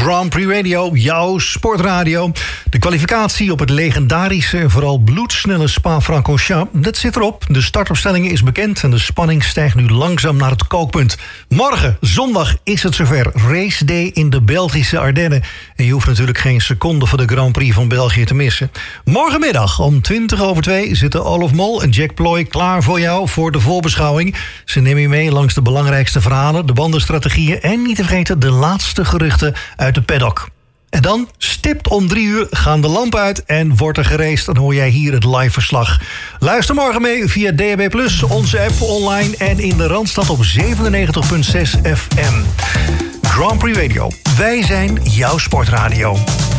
Grand Prix Radio, jouw sportradio. De kwalificatie op het legendarische en vooral bloedsnelle Spa-Francorchamps, dat zit erop. De startopstelling is bekend en de spanning stijgt nu langzaam naar het kookpunt. Morgen, zondag, is het zover. Race day in de Belgische Ardennen. En je hoeft natuurlijk geen seconde voor de Grand Prix van België te missen. Morgenmiddag om 2:20 zitten Olaf Mol en Jack Ploy klaar voor jou voor de voorbeschouwing. Ze nemen je mee langs de belangrijkste verhalen, de bandenstrategieën en niet te vergeten de laatste geruchten uit de paddock. En dan, stipt om 3:00, gaan de lampen uit en wordt er geraced. Dan hoor jij hier het live verslag. Luister morgen mee via DAB+, onze app online en in de Randstad op 97.6 FM. Grand Prix Radio. Wij zijn jouw sportradio.